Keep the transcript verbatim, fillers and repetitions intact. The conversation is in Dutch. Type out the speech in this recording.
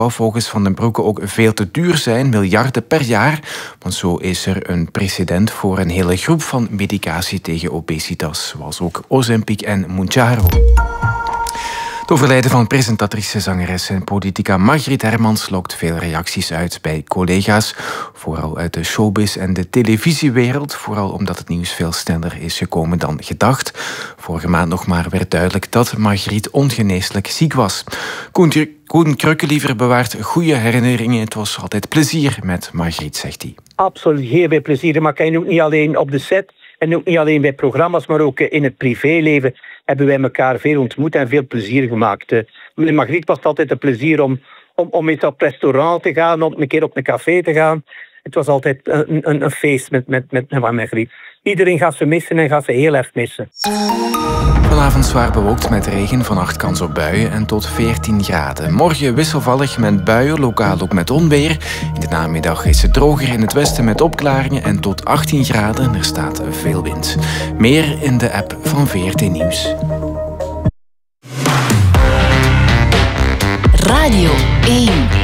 zou volgens Van den Broeke ook veel te duur zijn, miljarden per jaar. Want zo is er een precedent voor een hele groep van medicatie tegen obesitas, zoals ook Ozempic en Mounjaro. Het overlijden van presentatrice, zangeres en politica Margriet Hermans lokt veel reacties uit bij collega's, vooral uit de showbiz en de televisiewereld, vooral omdat het nieuws veel sneller is gekomen dan gedacht. Vorige maand nog maar werd duidelijk dat Margriet ongeneeslijk ziek was. Koen, Koen Krukkeliever bewaart goede herinneringen. Het was altijd plezier met Margriet, zegt hij. Absoluut, heel veel plezier. Maar kan ook niet alleen op de set en ook niet alleen bij programma's, maar ook in het privéleven hebben wij elkaar veel ontmoet en veel plezier gemaakt. Met Margriet was het altijd een plezier om, om, om eens op restaurant te gaan, om een keer op een café te gaan. Het was altijd een, een, een feest met, met, met, met Margriet. Iedereen gaat ze missen en gaat ze heel erg missen. Vanavond zwaar bewolkt met regen, vannacht kans op buien en tot veertien graden. Morgen wisselvallig met buien, lokaal ook met onweer. In de namiddag is het droger in het westen met opklaringen en tot achttien graden. Er staat veel wind. Meer in de app van V R T Nieuws.